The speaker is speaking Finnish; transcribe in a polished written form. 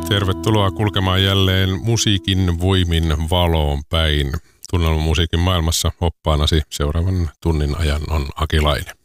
Tervetuloa kulkemaan jälleen musiikin voimin valoon päin. Tunnelmamusiikin maailmassa oppaanasi seuraavan tunnin ajan on Aki Laine.